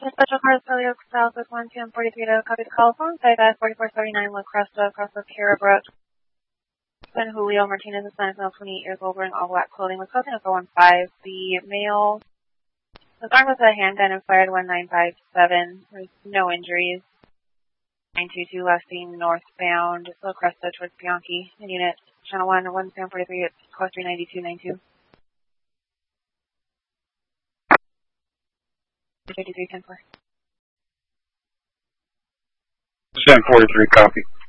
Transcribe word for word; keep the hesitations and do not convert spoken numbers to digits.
Special Cars Holyoke South with one two forty-three to copy the call phone. Side at forty-four seventy-nine La Cresta across the Kira Brook. Then Julio Martinez is nine, twenty-eight years old, wearing all black clothing, was causing a four one five. The male was armed with a handgun and fired one nine five seven. There's no injuries. nine two two last seen northbound, La Cresta towards Bianchi. In unit, channel one, one seven forty-three, it's cost three ninety-two ninety-two. fifty-three ten four. seven forty-three, copy.